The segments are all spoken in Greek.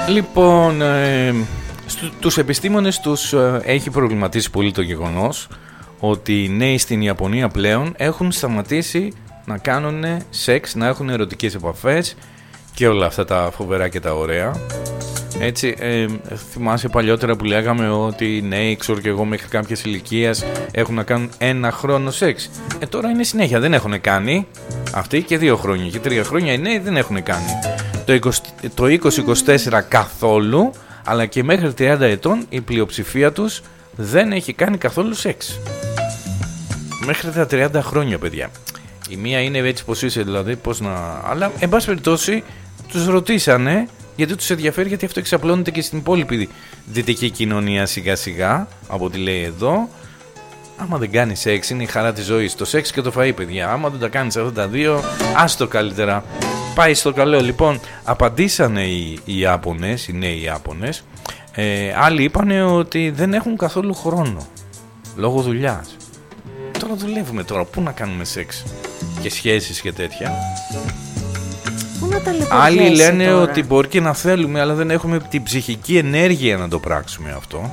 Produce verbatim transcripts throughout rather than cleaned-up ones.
Λοιπόν, ε, στου, τους επιστήμονες τους ε, έχει προβληματίσει πολύ το γεγονός ότι οι νέοι στην Ιαπωνία πλέον έχουν σταματήσει να κάνουν σεξ, να έχουν ερωτικές επαφές και όλα αυτά τα φοβερά και τα ωραία. Έτσι, ε, θυμάσαι παλιότερα που λέγαμε ότι οι νέοι, ξέρω και εγώ, μέχρι κάποιες ηλικίας έχουν να κάνουν ένα χρόνο σεξ. Ε, τώρα είναι συνέχεια, δεν έχουν κάνει αυτοί και δύο χρόνια και τρία χρόνια οι νέοι δεν έχουν κάνει. Το είκοσι είκοσι τέσσερα καθόλου, αλλά και μέχρι τριάντα ετών η πλειοψηφία τους δεν έχει κάνει καθόλου σεξ. Μέχρι τα τριάντα χρόνια, παιδιά. Η μία είναι έτσι πως είσαι, δηλαδή πως να... Αλλά, εν πάση περιπτώσει, τους ρωτήσανε, γιατί τους ενδιαφέρει, γιατί αυτό εξαπλώνεται και στην υπόλοιπη δυτική κοινωνία σιγά σιγά, από ό,τι λέει εδώ. Άμα δεν κάνεις σεξ, είναι η χαρά της ζωής. Το σεξ και το φαΐ, παιδιά. Άμα δεν τα κάνεις αυτά τα δύο, άστο καλύτερα. Πάει στο καλό. Λοιπόν, απαντήσανε οι, οι Ιάπωνες, οι νέοι Ιάπωνες. Ε, άλλοι είπανε ότι δεν έχουν καθόλου χρόνο, λόγω δουλειάς. Τώρα δουλεύουμε τώρα, πού να κάνουμε σεξ και σχέσεις και τέτοια. Πού να τα άλλοι λένε τώρα? ότι μπορεί και να θέλουμε, αλλά δεν έχουμε την ψυχική ενέργεια να το πράξουμε αυτό.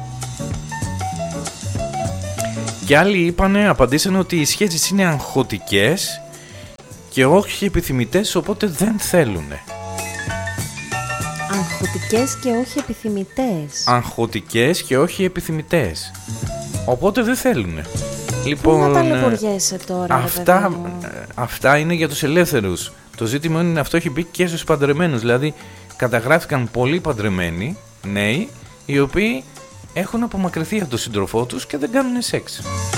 Και άλλοι είπανε, απαντήσανε ότι οι σχέσεις είναι αγχωτικές και όχι επιθυμητές, οπότε δεν θέλουνε. Αγχωτικές και όχι επιθυμητές. Αγχωτικές και όχι επιθυμητές, οπότε δεν θέλουνε. Λοιπόν, πού να ταλαιπωριέσαι τώρα, αυτά, αυτά είναι για τους ελεύθερους. Το ζήτημα είναι αυτό έχει μπει και στους παντρεμένους. Δηλαδή καταγράφηκαν πολλοί παντρεμένοι νέοι οι οποίοι έχουν απομακρυνθεί από τον σύντροφό τους και δεν κάνουν σεξ.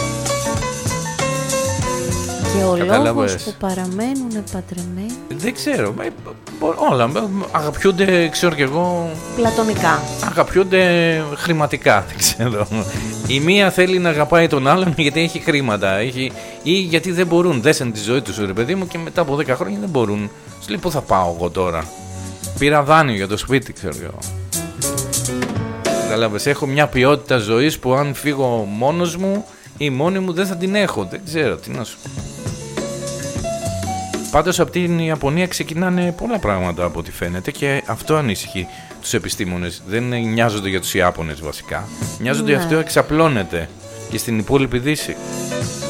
Και ο λόγος που παραμένουν παντρεμένοι, δεν ξέρω, όλα αγαπιούνται, ξέρω κι εγώ, πλατωνικά. Αγαπιούνται χρηματικά, δεν ξέρω. Η μία θέλει να αγαπάει τον άλλον γιατί έχει χρήματα, έχει... ή γιατί δεν μπορούν, δέσαν τη ζωή τους, ρε παιδί μου, και μετά από δέκα χρόνια δεν μπορούν. Σου λέει, πού θα πάω εγώ τώρα? Πήρα δάνειο για το σπίτι, ξέρω εγώ. Καταλάβες, έχω μια ποιότητα ζωής που αν φύγω μόνος μου ή μόνη μου δεν θα την έχω. Δεν ξέρω τι να σου πω. Πάντως από την Ιαπωνία ξεκινάνε πολλά πράγματα από ό,τι φαίνεται και αυτό ανησυχεί τους επιστήμονες. Δεν νοιάζονται για τους Ιάπωνες βασικά. Νοιάζονται, ναι, αυτό εξαπλώνεται και στην υπόλοιπη Δύση.